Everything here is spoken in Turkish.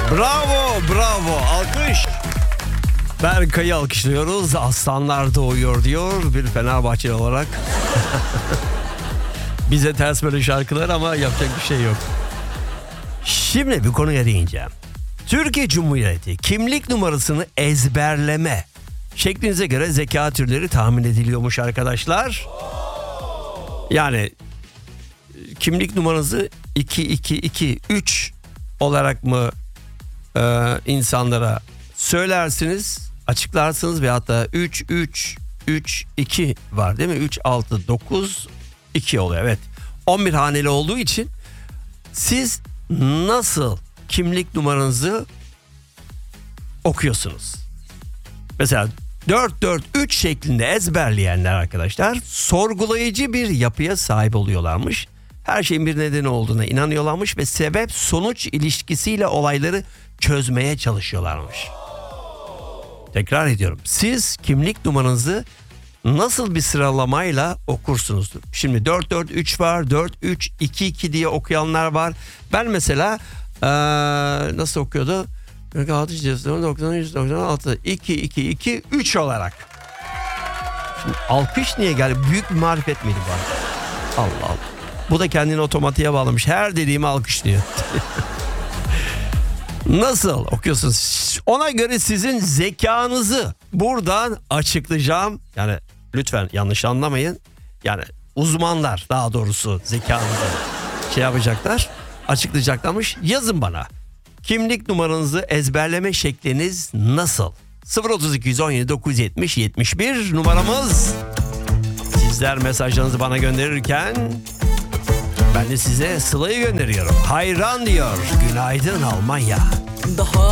Bravo, bravo. Alkış. Berkay'ı alkışlıyoruz. Aslanlar doğuyor diyor bir Fenerbahçeli olarak. Bize ters böyle şarkılar ama yapacak bir şey yok. Şimdi bir konuya değineceğim. Türkiye Cumhuriyeti kimlik numarasını ezberleme şeklinize göre zeka türleri tahmin ediliyormuş arkadaşlar. Yani kimlik numaranızı 2223 olarak mı insanlara söylersiniz, açıklarsınız ve hatta 3332 var değil mi? 3692 oluyor, evet. 11 haneli olduğu için siz nasıl kimlik numaranızı okuyorsunuz? Mesela 443 şeklinde ezberleyenler arkadaşlar sorgulayıcı bir yapıya sahip oluyorlarmış. Her şeyin bir nedeni olduğuna inanıyorlarmış ve sebep sonuç ilişkisiyle olayları çözmeye çalışıyorlarmış. Tekrar ediyorum. Siz kimlik numaranızı nasıl bir sıralamayla okursunuz? Şimdi 443 var, 4322 diye okuyanlar var. Ben mesela nasıl okuyordu? 196 222 olarak. Şimdi alkış niye geldi? Büyük bir marifet miydi bu? Allah Allah. Bu da kendini otomatiğe bağlamış. Her dediğimi alkışlıyor. Nasıl okuyorsunuz? Ona göre sizin zekanızı buradan açıklayacağım. Yani lütfen yanlış anlamayın. Yani uzmanlar daha doğrusu zekanızı yapacaklar, açıklayacaklarmış. Yazın bana. Kimlik numaranızı ezberleme şekliniz nasıl? 0217 970 71 numaramız. Sizler mesajlarınızı bana gönderirken ben de size Sıla'yı gönderiyorum. Hayran diyor. Günaydın Almanya. Daha